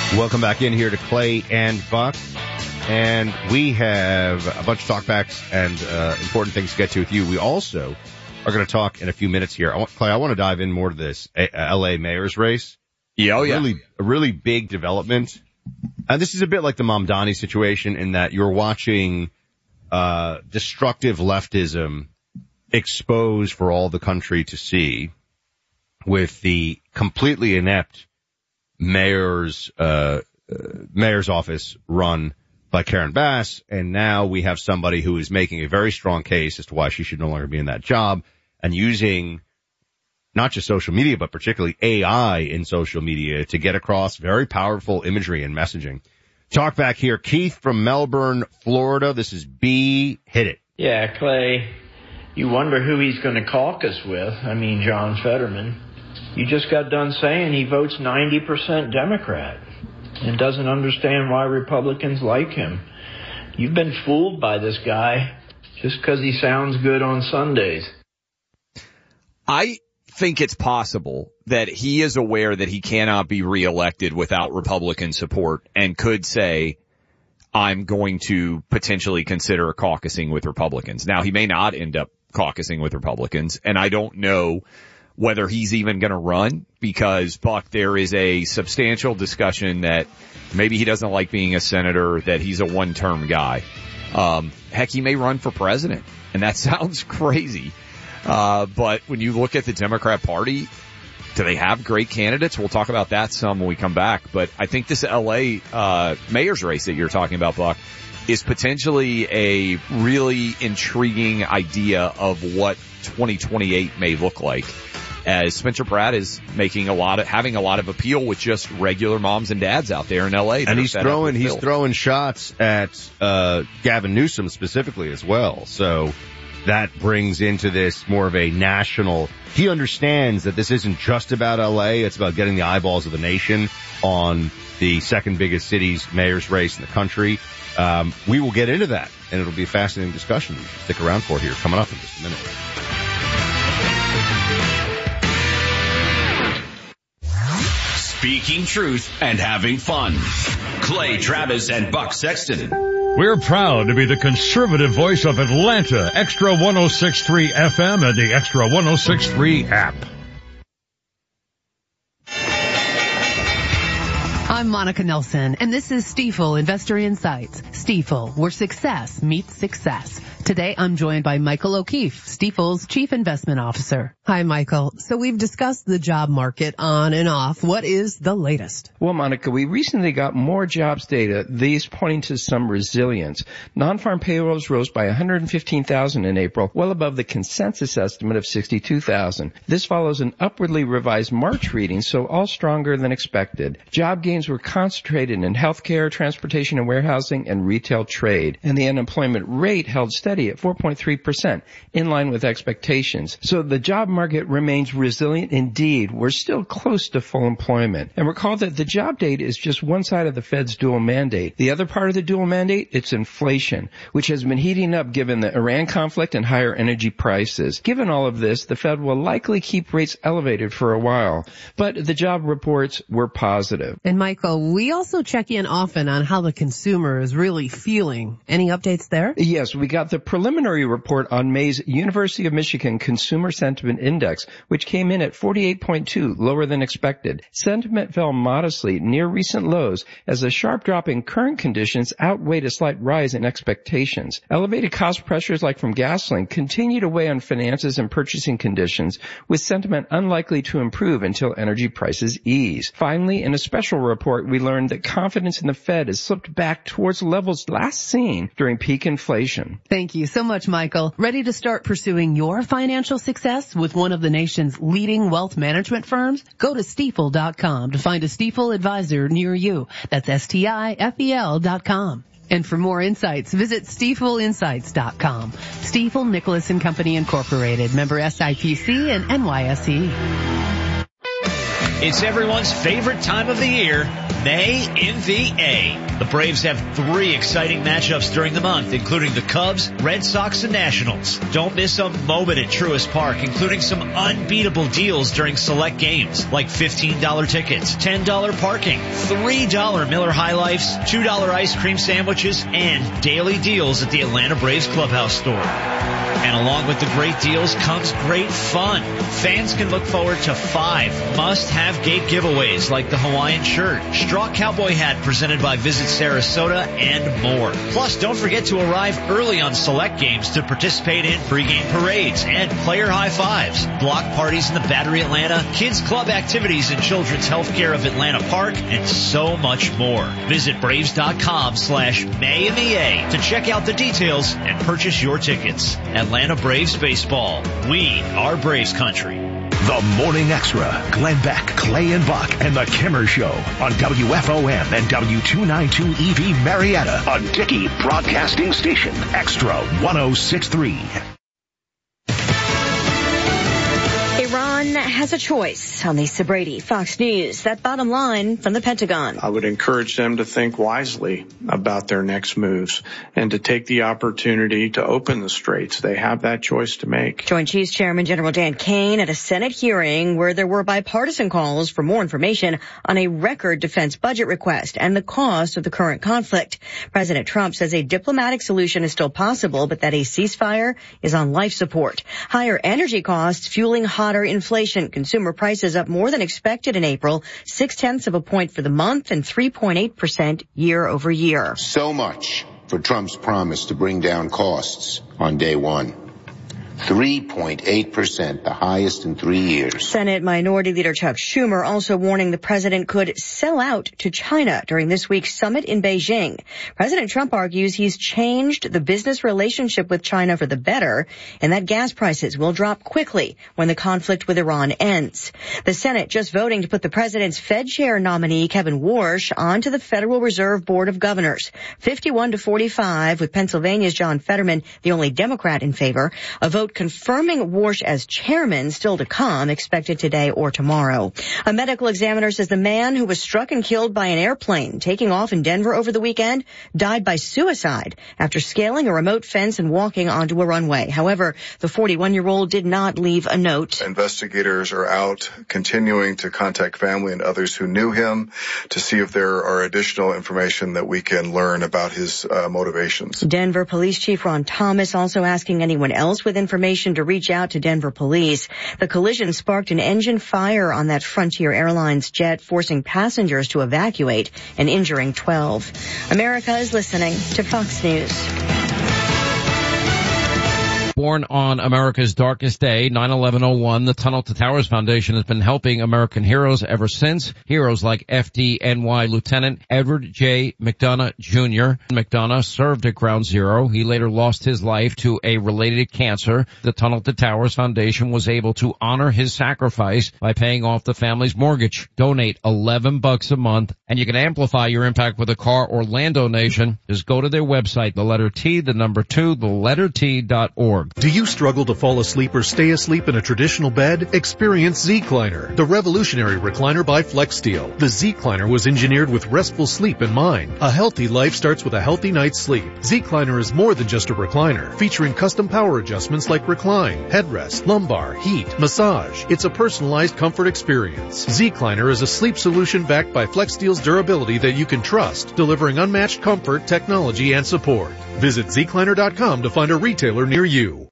Welcome back in here to Clay and Buck. And we have a bunch of talkbacks and important things to get to with you. We also are going to talk in a few minutes here. Clay, I want to dive in more to this L.A. mayor's race. Yeah, A really big development. This is a bit like the Mamdani situation in that you're watching destructive leftism exposed for all the country to see with the completely inept mayor's office run by Karen Bass, and now we have somebody who is making a very strong case as to why she should no longer be in that job, and using not just social media, but particularly AI in social media to get across very powerful imagery and messaging. Talk back here. Keith from Melbourne, Florida. This is B. Hit it. Yeah, Clay, you wonder who he's going to caucus with. I mean, John Fetterman. You just got done saying he votes 90% Democrat and doesn't understand why Republicans like him. You've been fooled by this guy just because he sounds good on Sundays. I think it's possible that he is aware that he cannot be reelected without Republican support and could say, I'm going to potentially consider caucusing with Republicans. Now, he may not end up caucusing with Republicans, and I don't know whether he's even going to run because, Buck, there is a substantial discussion that maybe he doesn't like being a senator, that he's a one-term guy. Heck, he may run for president, and that sounds crazy. But when you look at the Democrat Party, do they have great candidates? We'll talk about that some when we come back. But I think this L.A. Mayor's race that you're talking about, Buck, is potentially a really intriguing idea of what 2028 may look like, as Spencer Pratt is having a lot of appeal with just regular moms and dads out there in L.A. And he's throwing shots at Gavin Newsom specifically as well. So that brings into this more of a national. He understands that this isn't just about L.A. It's about getting the eyeballs of the nation on the second biggest city's mayor's race in the country. We will get into that, and it'll be a fascinating discussion. Stick around for it here. Coming up in just a minute. Speaking truth and having fun. Clay Travis and Buck Sexton. We're proud to be the conservative voice of Atlanta, Extra 106.3 FM and the Extra 106.3 app. I'm Monica Nelson, and this is Stifel Investor Insights. Stifel, where success meets success. Today, I'm joined by Michael O'Keefe, Stifel's Chief Investment Officer. Hi, Michael. So we've discussed the job market on and off. What is the latest? Well, Monica, we recently got more jobs data, these pointing to some resilience. Non-farm payrolls rose by 115,000 in April, well above the consensus estimate of 62,000. This follows an upwardly revised March reading, so all stronger than expected. Job gains were concentrated in healthcare, transportation and warehousing, and retail trade. And the unemployment rate held steady at 4.3%, in line with expectations. So the job market remains resilient indeed. We're still close to full employment. And recall that the job data is just one side of the Fed's dual mandate. The other part of the dual mandate, it's inflation, which has been heating up given the Iran conflict and higher energy prices. Given all of this, the Fed will likely keep rates elevated for a while. But the job reports were positive. And Michael, we also check in often on how the consumer is really feeling. Any updates there? Yes, we got the preliminary report on May's University of Michigan Consumer Sentiment Index, which came in at 48.2, lower than expected. Sentiment fell modestly near recent lows as a sharp drop in current conditions outweighed a slight rise in expectations. Elevated cost pressures like from gasoline continue to weigh on finances and purchasing conditions, with sentiment unlikely to improve until energy prices ease. Finally, in a special report, we learned that confidence in the Fed has slipped back towards levels last seen during peak inflation. Thank you so much, Michael. Ready to start pursuing your financial success with one of the nation's leading wealth management firms? Go to Stifel.com to find a Stifel advisor near you. That's Stifel.com. And for more insights, visit StifelInsights.com. Stifel Nicholas & Company Incorporated, member SIPC and NYSE. It's everyone's favorite time of the year, May in the A. The Braves have 3 exciting matchups during the month, including the Cubs, Red Sox, and Nationals. Don't miss a moment at Truist Park, including some unbeatable deals during select games, like $15 tickets, $10 parking, $3 Miller High Lifes, $2 ice cream sandwiches, and daily deals at the Atlanta Braves Clubhouse store. And along with the great deals comes great fun. Fans can look forward to 5 must-have gate giveaways like the Hawaiian shirt, straw cowboy hat presented by Visit Sarasota, and more. Plus, don't forget to arrive early on select games to participate in pregame parades and player high fives, block parties in the Battery Atlanta, kids club activities in Children's Healthcare of Atlanta Park, and so much more. Visit Braves.com/May in the A to check out the details and purchase your tickets. Atlanta Braves Baseball. We are Braves Country. The Morning Extra. Glenn Beck, Clay and Buck, and the Kimmer Show on WFOM and W292 EV Marietta, a Dickey Broadcasting Station. Extra 106.3. Iran has a choice on Lisa Brady, Fox News. That bottom line from the Pentagon. I would encourage them to think wisely about their next moves and to take the opportunity to open the straits. They have that choice to make. Joint Chiefs Chairman General Dan Kane at a Senate hearing where there were bipartisan calls for more information on a record defense budget request and the cost of the current conflict. President Trump says a diplomatic solution is still possible, but that a ceasefire is on life support. Higher energy costs fueling hotter inflation. Consumer prices up more than expected in April, 0.6 points for the month and 3.8% year over year. So much for Trump's promise to bring down costs on day one. 3.8%, the highest in 3 years. Senate Minority Leader Chuck Schumer also warning the president could sell out to China during this week's summit in Beijing. President Trump argues he's changed the business relationship with China for the better and that gas prices will drop quickly when the conflict with Iran ends. The Senate just voting to put the president's Fed chair nominee, Kevin Warsh, onto the Federal Reserve Board of Governors. 51-45, with Pennsylvania's John Fetterman, the only Democrat in favor. A vote confirming Warsh as chairman still to come, expected today or tomorrow. A medical examiner says the man who was struck and killed by an airplane taking off in Denver over the weekend died by suicide after scaling a remote fence and walking onto a runway. However, the 41-year-old did not leave a note. Investigators are out continuing to contact family and others who knew him to see if there are additional information that we can learn about his motivations. Denver Police Chief Ron Thomas also asking anyone else with information to reach out to Denver police. The collision sparked an engine fire on that Frontier Airlines jet, forcing passengers to evacuate and injuring 12. America is listening to Fox News. Born on America's darkest day, 9/11/01, the Tunnel to Towers Foundation has been helping American heroes ever since. Heroes like FDNY Lieutenant Edward J. McDonough Jr. McDonough served at Ground Zero. He later lost his life to a related cancer. The Tunnel to Towers Foundation was able to honor his sacrifice by paying off the family's mortgage. Donate $11 a month, and you can amplify your impact with a car or land donation. Just go to their website, the letter T, the number 2, the letter T.org. Do you struggle to fall asleep or stay asleep in a traditional bed? Experience Z-Cliner, the revolutionary recliner by FlexSteel. The Z-Cliner was engineered with restful sleep in mind. A healthy life starts with a healthy night's sleep. Z-Cliner is more than just a recliner, featuring custom power adjustments like recline, headrest, lumbar, heat, massage. It's a personalized comfort experience. Z-Cliner is a sleep solution backed by FlexSteel's durability that you can trust, delivering unmatched comfort, technology, and support. Visit zcliner.com to find a retailer near you.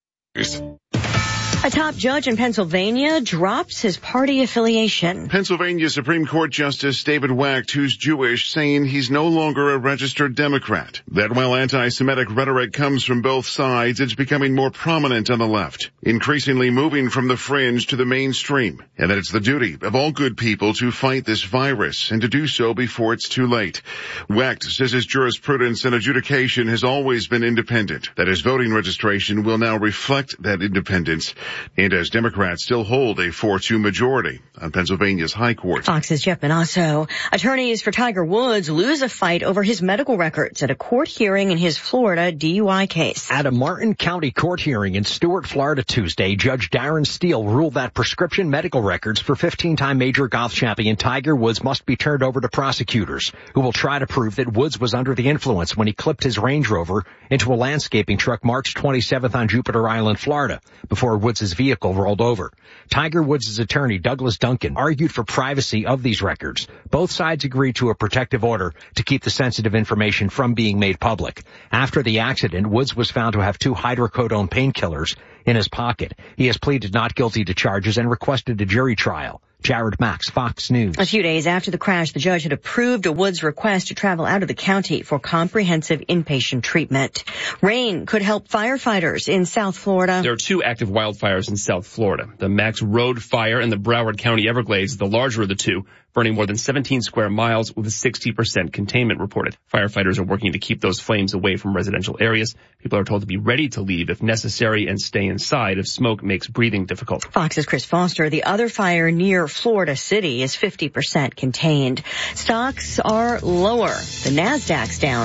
A top judge in Pennsylvania drops his party affiliation. Pennsylvania Supreme Court Justice David Wacht, who's Jewish, saying he's no longer a registered Democrat. That while anti-Semitic rhetoric comes from both sides, it's becoming more prominent on the left, increasingly moving from the fringe to the mainstream, and that it's the duty of all good people to fight this virus and to do so before it's too late. Wacht says his jurisprudence and adjudication has always been independent, that his voting registration will now reflect that independence. And as Democrats still hold a 4-2 majority on Pennsylvania's High Court. Fox's Jeff Manasso. Attorneys for Tiger Woods lose a fight over his medical records at a court hearing in his Florida DUI case. At a Martin County court hearing in Stuart, Florida Tuesday, Judge Darren Steele ruled that prescription medical records for 15-time major golf champion Tiger Woods must be turned over to prosecutors, who will try to prove that Woods was under the influence when he clipped his Range Rover into a landscaping truck March 27th on Jupiter Island, Florida, before Woods' vehicle rolled over. Tiger Woods' attorney, Douglas Duncan, argued for privacy of these records. Both sides agreed to a protective order to keep the sensitive information from being made public. After the accident, Woods was found to have 2 hydrocodone painkillers in his pocket. He has pleaded not guilty to charges and requested a jury trial. Jared Max, Fox News. A few days after the crash, the judge had approved a Woods request to travel out of the county for comprehensive inpatient treatment. Rain could help firefighters in South Florida. There are 2 active wildfires in South Florida. The Max Road fire in the Broward County Everglades, the larger of the 2, burning more than 17 square miles with a 60% containment reported. Firefighters are working to keep those flames away from residential areas. People are told to be ready to leave if necessary and stay inside if smoke makes breathing difficult. Fox's Chris Foster. The other fire near Florida City is 50% contained. Stocks are lower. The Nasdaq's down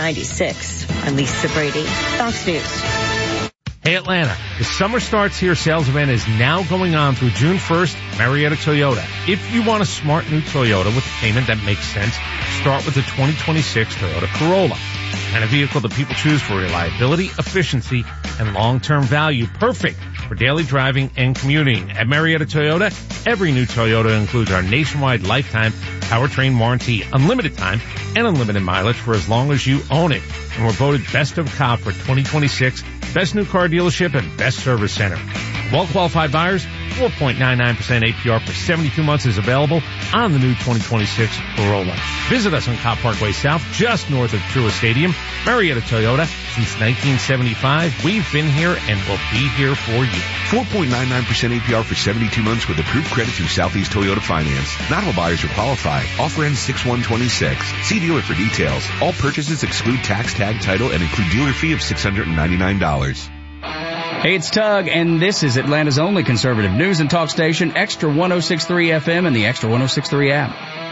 496. I'm Lisa Brady, Fox News. Hey Atlanta, the Summer Starts Here sales event is now going on through June 1st, Marietta Toyota. If you want a smart new Toyota with a payment that makes sense, start with the 2026 Toyota Corolla. And a vehicle that people choose for reliability, efficiency, and long-term value. Perfect for daily driving and commuting. At Marietta Toyota, every new Toyota includes our nationwide lifetime powertrain warranty, unlimited time, and unlimited mileage for as long as you own it. And we're voted Best of Cobb for 2026, Best New Car Dealership, and Best Service Center. Well-qualified buyers, 4.99% APR for 72 months is available on the new 2026 Corolla. Visit us on Cobb Parkway South, just north of Truist Stadium. Marietta Toyota, since 1975. We've been here and will be here for you. 4.99% APR for 72 months with approved credit through Southeast Toyota Finance. Not all buyers are qualified. Offer ends 6/1/26. See dealer for details. All purchases exclude tax, tag, title, and include dealer fee of $699. Hey, it's Tug, and this is Atlanta's only conservative news and talk station, Extra 106.3 FM and the Extra 106.3 app.